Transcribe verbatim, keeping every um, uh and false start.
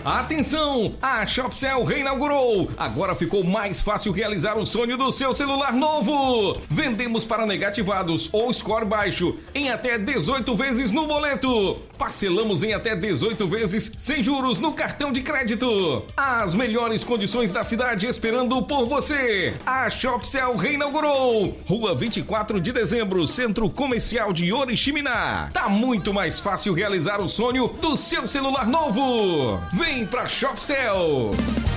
Atenção! A Shopcell reinaugurou! Agora ficou mais fácil realizar o sonho do seu celular novo! Vendemos para negativados ou score baixo em até dezoito vezes no boleto. Parcelamos em até dezoito vezes sem juros no cartão de crédito. As melhores condições da cidade esperando por você. A Shopcell reinaugurou. Rua vinte e quatro de dezembro, Centro Comercial de Oriximiná. Tá muito mais fácil realizar o sonho do seu celular novo. Vem pra Shopcell.